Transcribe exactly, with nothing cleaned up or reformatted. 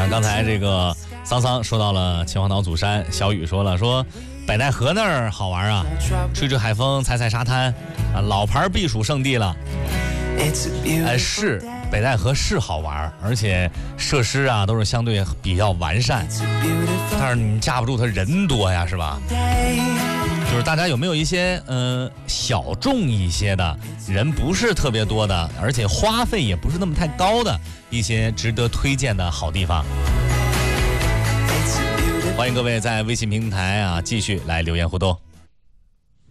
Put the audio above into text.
啊，刚才这个桑桑说到了秦皇岛祖山，小雨说了说北戴河那儿好玩啊，吹吹海风，踩踩沙滩啊，老牌避暑胜地了。哎，是北戴河是好玩，而且设施啊都是相对比较完善，但是你架不住它人多呀，是吧？就是大家有没有一些呃小众一些的人不是特别多的，而且花费也不是那么太高的一些值得推荐的好地方？欢迎各位在微信平台啊继续来留言互动。